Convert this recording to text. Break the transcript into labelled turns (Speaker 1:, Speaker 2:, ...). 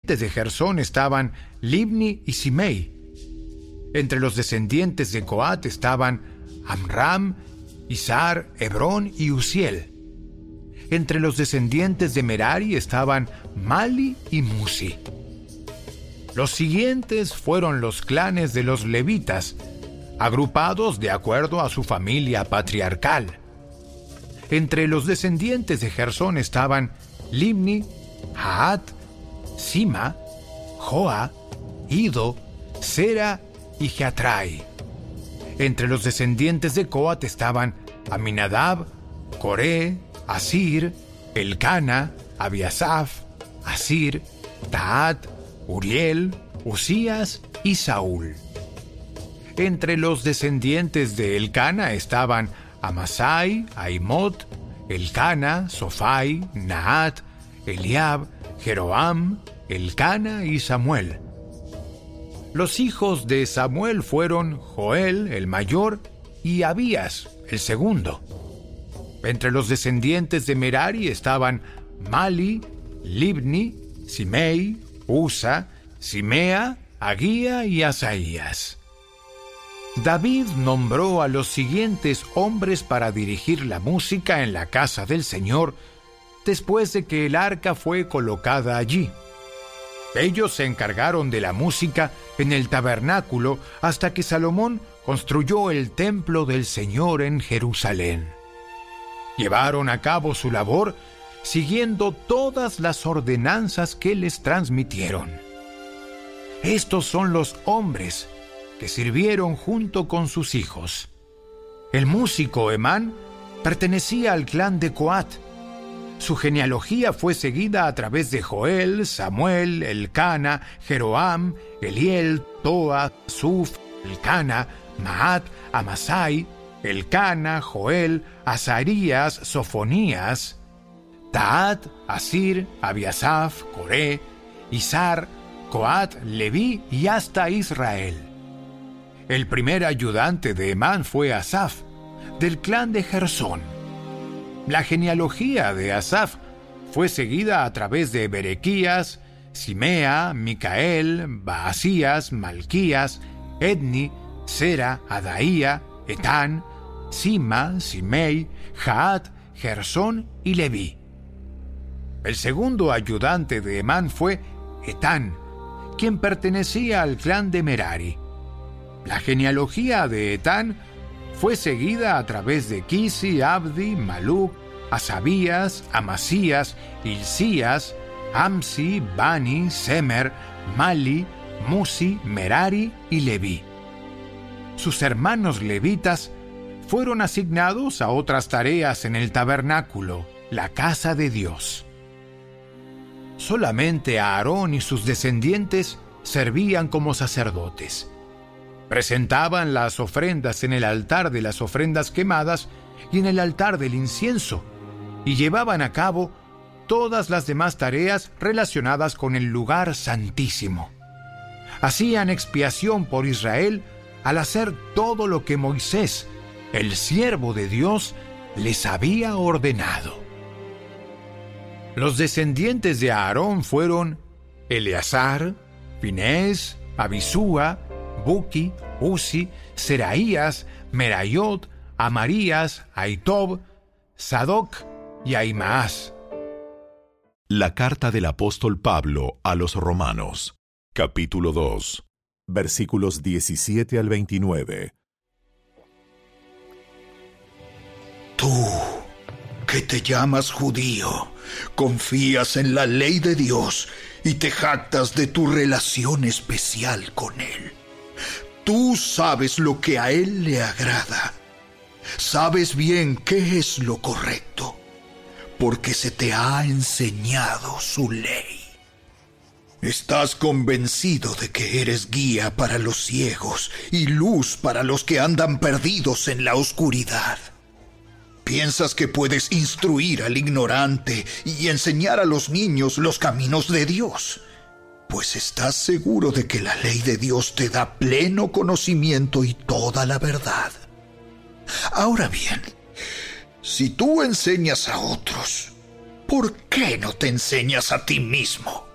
Speaker 1: descendientes de Gersón estaban Libni y Simei. Entre los descendientes de Coat estaban Amram, Izhar, Hebrón y Uziel. Entre los descendientes de Merari estaban Mali y Musi. Los siguientes fueron los clanes de los levitas, agrupados de acuerdo a su familia patriarcal. Entre los descendientes de Gersón estaban Libni, Jaat, Sima, Joa, Ido, Sera y Jeatrai. Entre los descendientes de Coat estaban Aminadab, Coré, Asir, Elcana, Abiasaf, Asir, Taat, Uriel, Usías y Saúl. Entre los descendientes de Elcana estaban Amasai, Aimot, Elcana, Sofai, Naat, Eliab, Jeroam, Elcana y Samuel. Los hijos de Samuel fueron Joel, el mayor, y Abías, el segundo. Entre los descendientes de Merari estaban Mali, Libni, Simei, Usa, Simea, Agía y Asaías. David nombró a los siguientes hombres para dirigir la música en la casa del Señor después de que el arca fue colocada allí. Ellos se encargaron de la música en el tabernáculo hasta que Salomón construyó el templo del Señor en Jerusalén. Llevaron a cabo su labor siguiendo todas las ordenanzas que les transmitieron. Estos son los hombres que sirvieron junto con sus hijos. El músico Emán pertenecía al clan de Coat. Su genealogía fue seguida a través de Joel, Samuel, Elcana, Jeroam, Eliel, Toa, Suf, Elcana, Maat, Amasai, Elcana, Joel, Azarías, Sofonías, Taat, Asir, Abiasaf, Coré, Izhar, Coat, Leví y hasta Israel. El primer ayudante de Emán fue Asaf, del clan de Gersón. La genealogía de Asaf fue seguida a través de Berequías, Simea, Micael, Baasías, Malquías, Edni, Sera, Adaía, Etán, Sima, Simei, Jaat, Gersón y Leví. El segundo ayudante de Emán fue Etán, quien pertenecía al clan de Merari. La genealogía de Etán fue seguida a través de Kisi, Abdi, Maluc, Asabías, Amasías, Hilcías, Amsi, Bani, Semer, Mali, Musi, Merari y Leví. Sus hermanos levitas fueron asignados a otras tareas en el tabernáculo, la casa de Dios. Solamente Aarón y sus descendientes servían como sacerdotes. Presentaban las ofrendas en el altar de las ofrendas quemadas y en el altar del incienso, y llevaban a cabo todas las demás tareas relacionadas con el lugar santísimo. Hacían expiación por Israel al hacer todo lo que Moisés, el siervo de Dios, les había ordenado. Los descendientes de Aarón fueron Eleazar, Finés, Abisúa, Buki, Uzi, Seraías, Merayot, Amarías, Aitob, Sadoc y Ahimaas.
Speaker 2: La carta del apóstol Pablo a los Romanos, capítulo 2, versículos 17 al 29.
Speaker 3: Tú, que te llamas judío, confías en la ley de Dios y te jactas de tu relación especial con Él. Tú sabes lo que a Él le agrada. Sabes bien qué es lo correcto, porque se te ha enseñado su ley. Estás convencido de que eres guía para los ciegos y luz para los que andan perdidos en la oscuridad. Piensas que puedes instruir al ignorante y enseñar a los niños los caminos de Dios, pues estás seguro de que la ley de Dios te da pleno conocimiento y toda la verdad. Ahora bien, si tú enseñas a otros, ¿por qué no te enseñas a ti mismo?